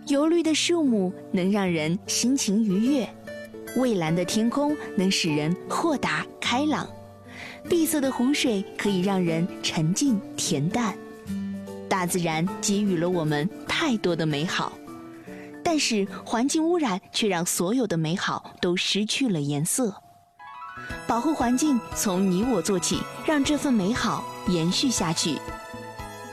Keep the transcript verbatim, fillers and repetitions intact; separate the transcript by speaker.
Speaker 1: 油绿的树木能让人心情愉悦，蔚蓝的天空能使人豁达开朗，碧色的湖水可以让人沉静恬淡。大自然给予了我们太多的美好，但是环境污染却让所有的美好都失去了颜色。保护环境从你我做起，让这份美好延续下去。